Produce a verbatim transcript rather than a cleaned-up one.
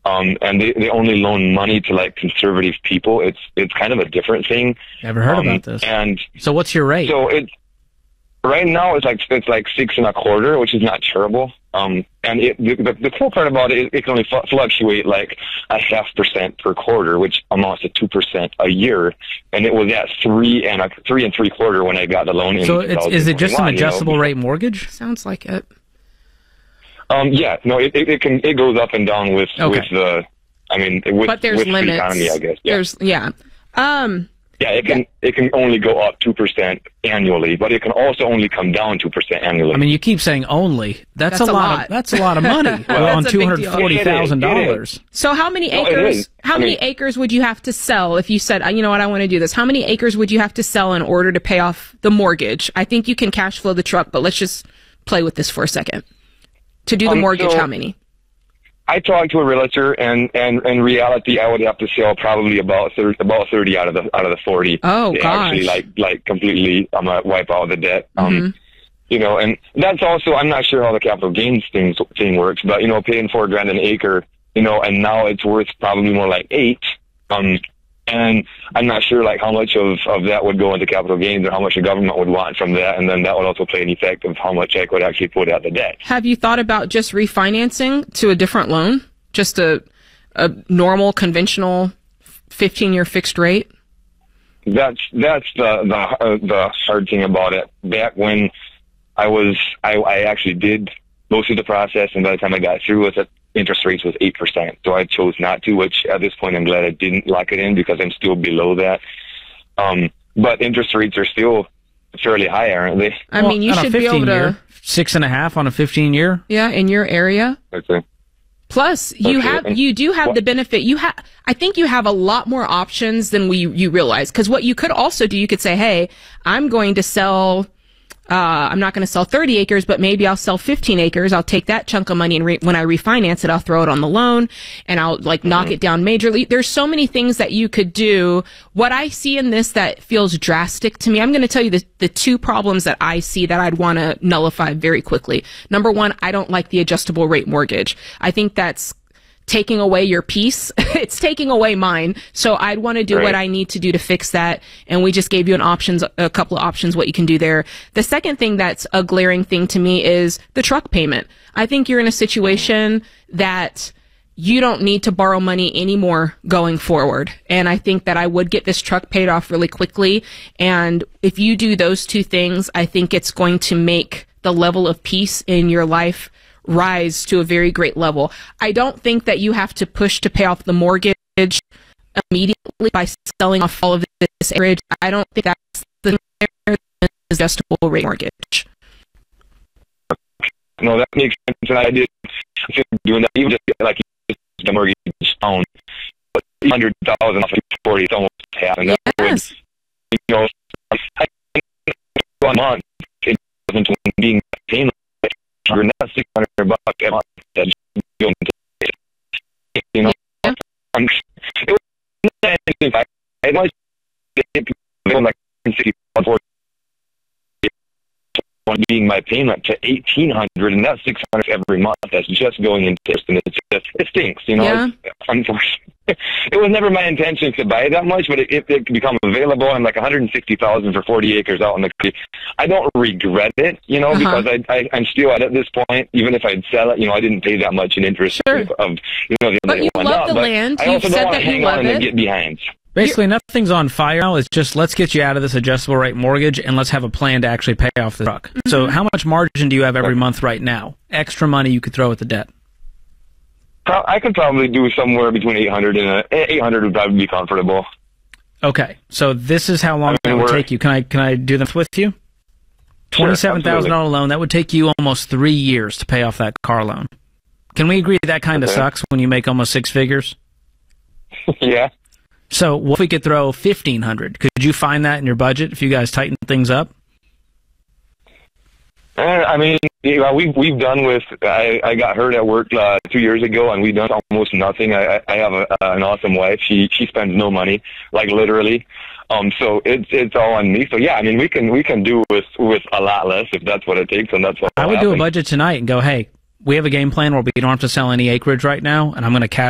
Um, and they, they only loan money to like conservative people. It's it's kind of a different thing. Never heard um, about this. And so what's your rate? So it right now it's like it's like six and a quarter, which is not terrible. Um, and it, the, the the cool part about it, it can only fl- fluctuate like a half percent per quarter, which amounts to two percent a year. And it was at three and a three and three quarter when I got the loan. In so it's, is it just an adjustable you know? rate mortgage? Sounds like it. Um, yeah, no, it, it, it can it goes up and down with okay. with the, I mean, with, but there's with limits. the economy, I guess. Yeah. There's yeah, um, yeah. It can yeah. it can only go up two percent annually, but it can also only come down two percent annually. I mean, you keep saying only. That's, that's a, a lot. lot. Of, that's a lot of money. Well, on two hundred forty thousand dollars. So how many no, acres? How I many mean, acres would you have to sell if you said, you know what, I want to do this? How many acres would you have to sell in order to pay off the mortgage? I think you can cash flow the truck, but let's just play with this for a second. To do the um, mortgage, so how many? I talked to a realtor, and, and in reality, I would have to sell probably about thirty, about thirty out of the out of the forty. Oh, to gosh. Actually, like like completely, I'm gonna wipe out the debt. Um, Mm-hmm. you know, and that's also, I'm not sure how the capital gains thing thing works, but you know, paying four grand an acre, you know, and now it's worth probably more like eight. Um, and I'm not sure like how much of, of that would go into capital gains or how much the government would want from that, and then that would also play an effect of how much I could actually put out the debt. Have you thought about just refinancing to a different loan? Just a a normal, conventional fifteen-year fixed rate? That's that's the the uh, the hard thing about it. Back when I was, I, I actually did go through the process, and by the time I got through with it, interest rates was eight percent. So I chose not to, which at this point I'm glad I didn't lock it in because I'm still below that. Um, but interest rates are still fairly high, aren't they? I well, mean, you should be able to year, six and a half on a fifteen year. Yeah, in your area. Okay. Plus, you okay. have you do have what? the benefit. You have, I think, you have a lot more options than we you realize. Because what you could also do, you could say, "Hey, I'm going to sell. Uh, I'm not going to sell thirty acres, but maybe I'll sell fifteen acres. I'll take that chunk of money, and re- when I refinance it, I'll throw it on the loan, and I'll like knock Mm-hmm. it down majorly." There's so many things that you could do. What I see in this that feels drastic to me, I'm going to tell you the the two problems that I see that I'd want to nullify very quickly. Number one, I don't like the adjustable rate mortgage. I think that's taking away your peace. It's taking away mine. So I'd want to do right. what I need to do to fix that. And we just gave you an options, a couple of options, what you can do there. The second thing that's a glaring thing to me is the truck payment. I think you're in a situation that you don't need to borrow money anymore going forward. And I think that I would get this truck paid off really quickly. And if you do those two things, I think it's going to make the level of peace in your life rise to a very great level. I don't think that you have to push to pay off the mortgage immediately by selling off all of this acreage. I don't think that's the adjustable rate mortgage. No, that makes sense. And I did doing that even just like the mortgage down, but hundred thousand off of forty, it's almost half. And that Yes. would, you know, I one month it wasn't being painless. You're not six hundred bucks a month. That's going to, you know, Yeah. um, it was anything. I I was like sixty being my payment to eighteen hundred, and that's six hundred every month. That's just going into interest, and it's just it stinks, you know. Yeah. It's, unfortunately, it was never my intention to buy that much, but it, it, it could become available. I'm like one hundred sixty thousand for forty acres out in the creek. I don't regret it, you know, Uh-huh. because I, I I'm still at, at this point. Even if I'd sell it, you know, I didn't pay that much in interest Sure. of, of you know the But it you went love up, the but land. I You've also said don't want that to you hang love on it. and get behind. Basically, nothing's on fire now. It's just let's get you out of this adjustable rate mortgage and let's have a plan to actually pay off the truck. Mm-hmm. So how much margin do you have every month right now? Extra money you could throw at the debt. Pro- I could probably do somewhere between eight hundred and uh, eight hundred would probably be comfortable. Okay, so this is how long I mean, that would we're- take you. Can I can I do this with you? Twenty-seven thousand dollar loan. That would take you almost three years to pay off that car loan. Can we agree that kind of Okay. sucks when you make almost six figures? Yeah. So what if we could throw fifteen hundred? Could you find that in your budget if you guys tighten things up? Uh, I mean, you know, we've we've done with. I, I got hurt at work uh, two years ago, and we've done almost nothing. I, I have a, an awesome wife. She she spends no money, like literally. Um, so it's it's all on me. So yeah, I mean, we can we can do with with a lot less if that's what it takes, and that's what I would happen. do a budget tonight and go, hey, we have a game plan where we don't have to sell any acreage right now, and I'm going to cash